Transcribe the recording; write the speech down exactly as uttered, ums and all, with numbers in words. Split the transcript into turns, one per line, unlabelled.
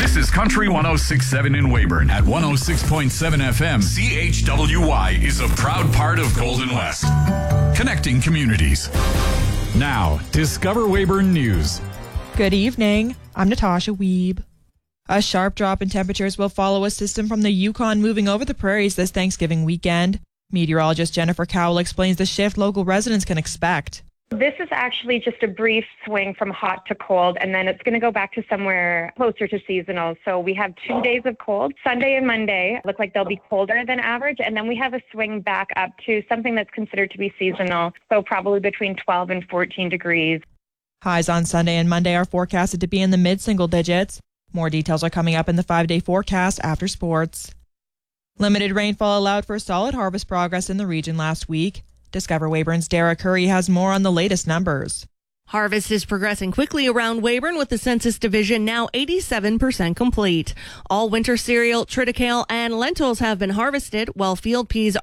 This is Country one oh six point seven in Weyburn. At one oh six point seven F M, C H W Y is a proud part of Golden West. Connecting communities. Now, Discover Weyburn News.
Good evening. I'm Natasha Wiebe. A sharp drop in temperatures will follow a system from the Yukon moving over the prairies this Thanksgiving weekend. Meteorologist Jennifer Cowell explains the shift local residents can expect.
This is actually just a brief swing from hot to cold, and then it's going to go back to somewhere closer to seasonal. So we have two days of cold. Sunday and Monday look like they'll be colder than average, and then we have a swing back up to something that's considered to be seasonal, so probably between twelve and fourteen degrees.
Highs on Sunday and Monday are forecasted to be in the mid-single digits. More details are coming up in the five-day forecast after sports. Limited rainfall allowed for solid harvest progress in the region last week. Discover Weyburn's Dara Curry has more on the latest numbers.
Harvest is progressing quickly around Weyburn, with the census division now eighty-seven percent complete. All winter cereal, triticale, and lentils have been harvested, while field peas